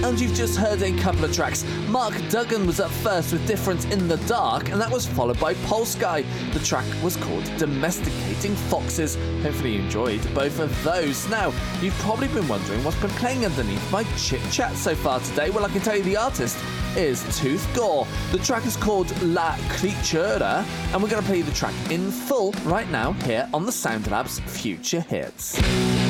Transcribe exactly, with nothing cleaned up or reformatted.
and you've just heard a couple of tracks. Mark Duggan was up first with Different in the Dark, and that was followed by Polsky. The track was called Domesticating Foxes. Hopefully you enjoyed both of those. Now, you've probably been wondering what's been playing underneath my chit-chat so far today. Well, I can tell you the artist is Tooth Gore. The track is called La Creatura, and we're going to play you the track in full right now here on the Sound Labs Future Hits.